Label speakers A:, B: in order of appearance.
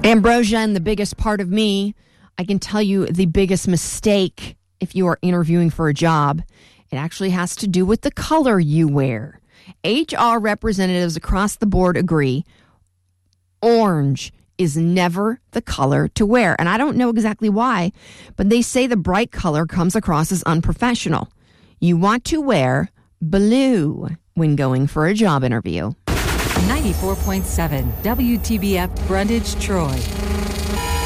A: Ambrosia and the biggest part of me. I can tell you the biggest mistake if you are interviewing for a job. It actually has to do with the color you wear. HR representatives across the board agree orange is never the color to wear. And I don't know exactly why, but they say the bright color comes across as unprofessional. You want to wear blue when going for a job interview.
B: 94.7 WTBF Brundage Troy.